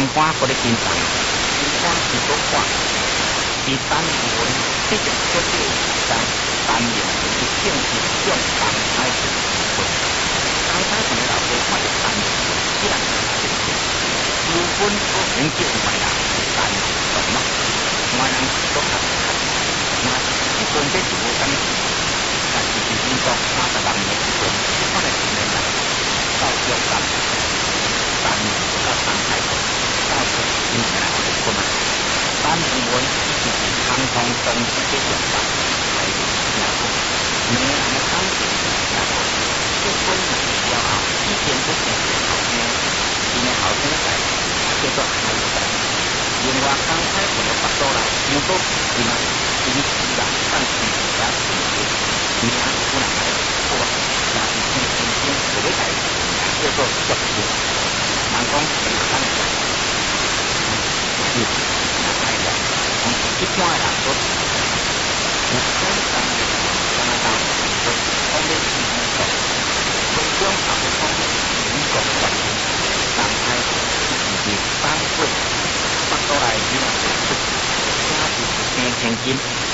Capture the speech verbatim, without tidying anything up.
官或者金堂，金官是国官，以单文这种特色在单元是正是向当开始会，当开始的老师看到单元，这样子是资本所研究外人单元懂吗？外人都看不看？那基本这是无单元，但是是民国三十六年以前，这款的年来到中单单元到单开始，到时今年来我们看嘛，单元文就是康通东西的用法，还有然后没有那么当时然后这本是比较好，以前之前是好听，今年好听的叫做开展。另外刚开始的法度来，如果你们平时啊上去也是你啊不能来做，那是天天天我的代叫做教书，人讲是当讲，是那来的，我们一般人都是有相当的相当的方面去工作，从中考的方面民国环境，刚开始是三岁。发过来，你若是出，家是天天金。